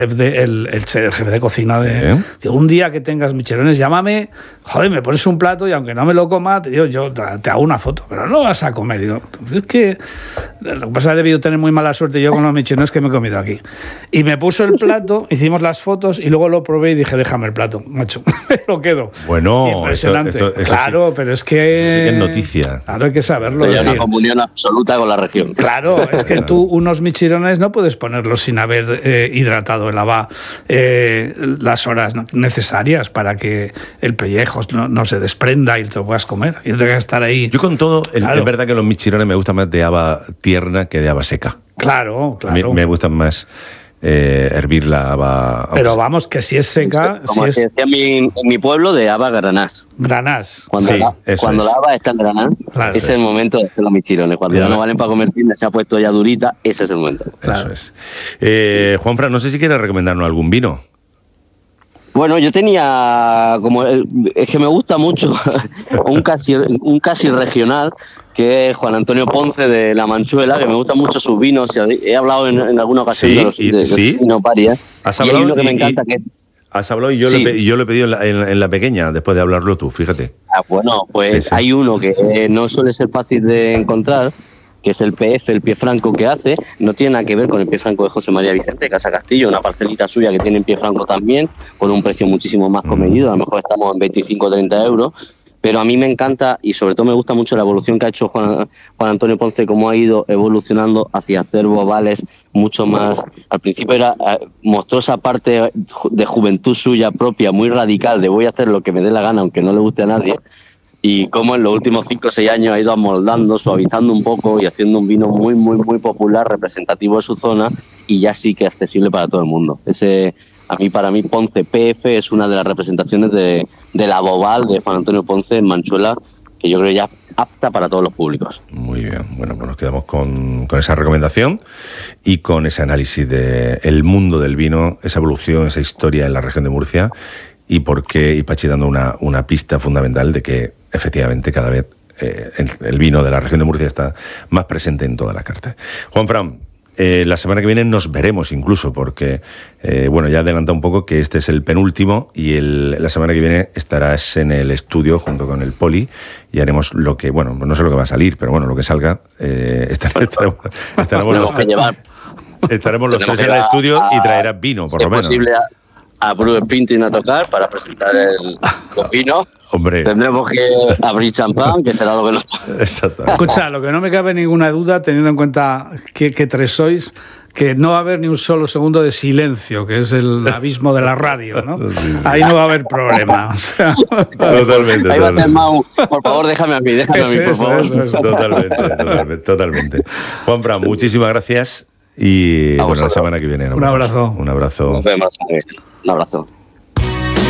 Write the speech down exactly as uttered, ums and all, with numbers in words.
De, el, el, el jefe de cocina de, ¿Sí? de un día que tengas michelones, llámame, joder, me pones un plato y aunque no me lo coma, te digo, yo te, te hago una foto, pero no vas a comer. Digo, es que lo que pasa es que he debido tener muy mala suerte yo con los michelones que me he comido aquí. Y me puso el plato, hicimos las fotos y luego lo probé y dije, déjame el plato, macho, me lo quedo. Bueno, impresionante. Esto, esto, claro, sí, pero es que, eso sí que es noticia. Claro, hay que saberlo. Hay una comunión absoluta con la región. Claro, es que tú unos michelones no puedes ponerlos sin haber eh, hidratado el lava eh, las horas necesarias para que el pellejo no, no se desprenda y te lo puedas comer. Y tengo que estar ahí. Yo con todo, claro. Es verdad que los michirones me gustan más de haba tierna que de haba seca. Claro, claro. Me, me gustan más eh, hervir la haba. Pero vamos, que si es seca... Como si se es... decía en mi, en mi pueblo, de haba granás. Granás. Cuando, sí, la, cuando es. la haba está en granás, claro, ese es el momento de hacer los michirones. Cuando ya, ya no valen para comer tienda, se ha puesto ya durita, ese es el momento. Claro. Eso es. Eh, Juanfran, no sé si quieres recomendarnos algún vino. Bueno, yo tenía, como es que me gusta mucho, un casi, un casi regional, que es Juan Antonio Ponce de La Manchuela, que me gustan mucho sus vinos. He hablado en, en alguna ocasión sí, de los y, de, sí. de vino Paria. Has y hablado hay uno que y, me encanta y, que has hablado y yo, sí. lo, y yo lo he pedido en la, en, en la pequeña, después de hablarlo tú, fíjate. Ah, bueno, pues sí, sí. hay uno que eh, no suele ser fácil de encontrar, que es el P F, el pie franco que hace. No tiene nada que ver con el pie franco de José María Vicente de Casa Castillo, una parcelita suya que tiene en pie franco también, con un precio muchísimo más comedido. A lo mejor estamos en veinticinco o treinta euros. Pero a mí me encanta y sobre todo me gusta mucho la evolución que ha hecho Juan, Juan Antonio Ponce, cómo ha ido evolucionando hacia hacer bobales mucho más. Al principio era mostró esa parte de juventud suya propia, muy radical, de voy a hacer lo que me dé la gana, aunque no le guste a nadie. Y cómo en los últimos cinco o seis años ha ido amoldando, suavizando un poco y haciendo un vino muy, muy, muy popular, representativo de su zona y ya sí que accesible para todo el mundo. Ese, a mí, para mí, Ponce P F es una de las representaciones de, de la Bobal de Juan Antonio Ponce en Manchuela, que yo creo ya apta para todos los públicos. Muy bien, bueno, pues nos quedamos con, con esa recomendación y con ese análisis de el mundo del vino, esa evolución, esa historia en la región de Murcia y por qué, y Pachi dando una, una pista fundamental de que efectivamente cada vez eh, el, el vino de la región de Murcia está más presente en toda la carta. Juanfran, eh, la semana que viene nos veremos incluso porque, eh, bueno, ya adelanta un poco que este es el penúltimo y el, la semana que viene estarás en el estudio junto con el Poli y haremos lo que, bueno, no sé lo que va a salir, pero bueno, lo que salga, eh, estaremos, estaremos, estaremos, los, que llevar. estaremos los tres en el estudio y traerás vino, por si lo menos. Es posible a, a Bruce Pintin a tocar para presentar el, el vino. Hombre. Tendremos que abrir champán, que será lo que nos... Exacto. Escucha, lo que no me cabe ninguna duda, teniendo en cuenta que, que tres sois, que no va a haber ni un solo segundo de silencio, que es el abismo de la radio, ¿no? Sí, sí. Ahí no va a haber problema. O sea, totalmente. Ahí va a totalmente. ser Mau. Por favor, déjame a mí, déjame eso, a mí, por eso, favor. Eso, eso. Totalmente, totalmente, totalmente. Juanfran, muchísimas gracias y a bueno, vosotros. La semana que viene. Un abrazo. Un abrazo. Nos vemos. Un abrazo.